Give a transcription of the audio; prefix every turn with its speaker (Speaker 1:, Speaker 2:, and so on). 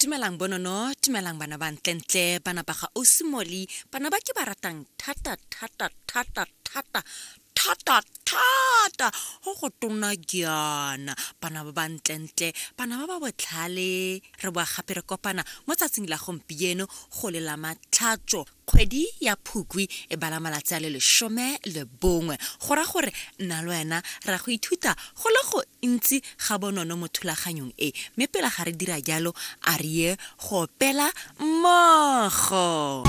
Speaker 1: Dumelang bonono, dumelang bana ba ntlentle, bana ba ga Osimoli, bana ba ke ba ratang thata ho go tona gyana, bana ba ntlentle, bana ba botlhale, re boa gape re kopana mo tsatsing la gompieno go lela matlhatso kgwedi ya Phukwi e bala malatsi a le 11 go ra gore nna le wena ra go ithuta go le go ntsi ga bonono mo thulaganyong e mme pele ga re dira jalo a re ye go opela mmogo.